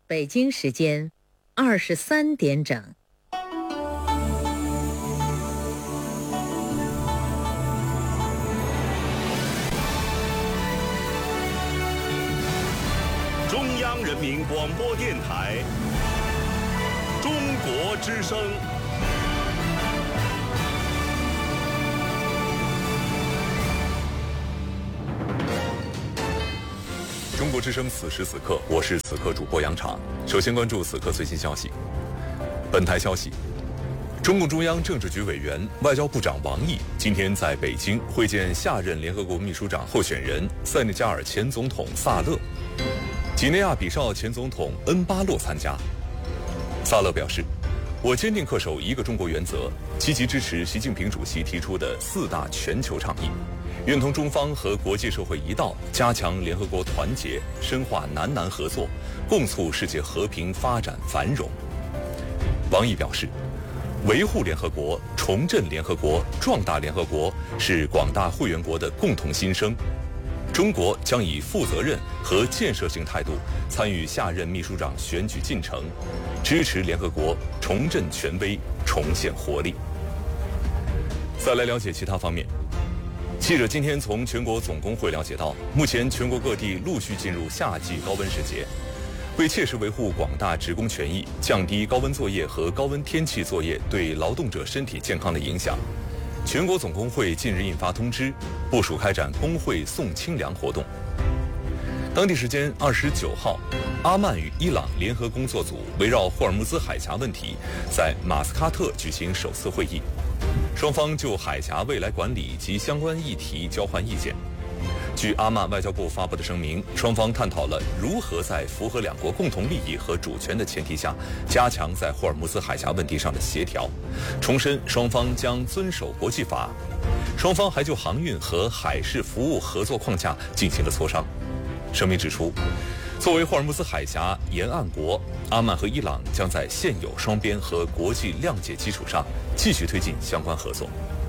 北京时间23点整。 中央人民广播电台中国之声。 中国之声此时此刻，我是此刻主播杨常。首先关注此刻最新消息。本台消息，中共中央政治局委员、外交部长王毅今天在北京会见下任联合国秘书长候选人塞内加尔前总统萨勒，几内亚比绍前总统恩巴洛参加。萨勒表示，我坚定恪守一个中国原则，积极支持习近平主席提出的4大全球倡议，愿同中方和国际社会一道，加强联合国团结，深化南南合作，共促世界和平发展繁荣。王毅表示，维护联合国、重振联合国、壮大联合国是广大会员国的共同心声。中国将以负责任和建设性态度参与下任秘书长选举进程，支持联合国重振权威、重现活力。再来了解其他方面。记者今天从全国总工会了解到，目前全国各地陆续进入夏季高温时节。为切实维护广大职工权益，降低高温作业和高温天气作业对劳动者身体健康的影响，全国总工会近日印发通知，部署开展工会送清凉活动。当地时间29号，阿曼与伊朗联合工作组围绕霍尔木兹海峡问题在马斯喀特举行首次会议，双方就海峡未来管理及相关议题交换意见。据阿曼外交部发布的声明，双方探讨了如何在符合两国共同利益和主权的前提下，加强在霍尔木兹海峡问题上的协调，重申双方将遵守国际法。双方还就航运和海事服务合作框架进行了磋商。声明指出，作为霍尔木兹海峡沿岸国，阿曼和伊朗将在现有双边和国际谅解基础上继续推进相关合作。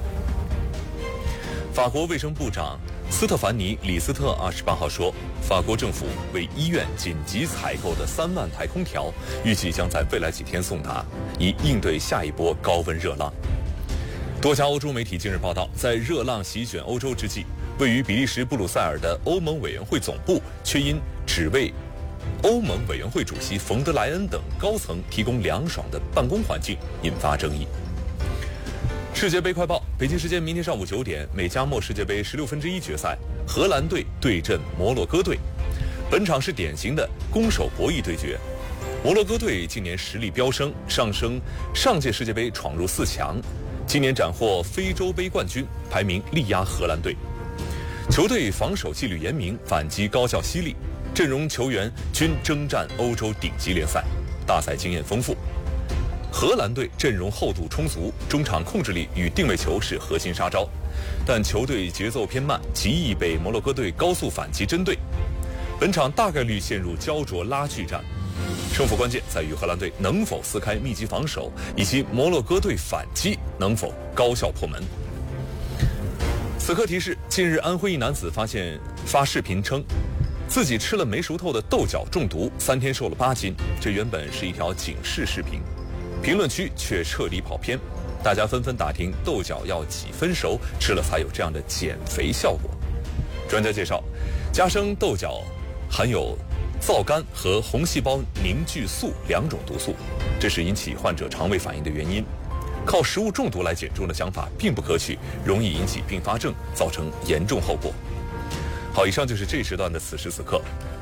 法国卫生部长斯特凡尼·李斯特28号说，法国政府为医院紧急采购的3万台空调，预计将在未来几天送达，以应对下一波高温热浪。多家欧洲媒体近日报道，在热浪席卷欧洲之际，位于比利时布鲁塞尔的欧盟委员会总部却因只为欧盟委员会主席冯德莱恩等高层提供凉爽的办公环境，引发争议。世界杯快报，北京时间明天上午9点，美加墨世界杯16分之1决赛，荷兰队对阵摩洛哥队。本场是典型的攻守博弈对决。摩洛哥队今年实力飙升，上届世界杯闯入4强，今年斩获非洲杯冠军，排名力压荷兰队。球队防守纪律严明，反击高效犀利，阵容球员均征战欧洲顶级联赛，大赛经验丰富。荷兰队阵容厚度充足，中场控制力与定位球是核心杀招，但球队节奏偏慢，极易被摩洛哥队高速反击针对。本场大概率陷入焦灼拉锯战，胜负关键在于荷兰队能否撕开密集防守，以及摩洛哥队反击能否高效破门。此刻提示：近日安徽一男子发视频称，自己吃了没熟透的豆角中毒，3天瘦了8斤。这原本是一条警示视频，评论区却彻底跑偏，大家纷纷打听豆角要几分熟吃了才有这样的减肥效果。专家介绍，加生豆角含有皂苷和红细胞凝聚素2种毒素，这是引起患者肠胃反应的原因。靠食物中毒来减重的想法并不可取，容易引起并发症，造成严重后果。好，以上就是这一时段的此时此刻。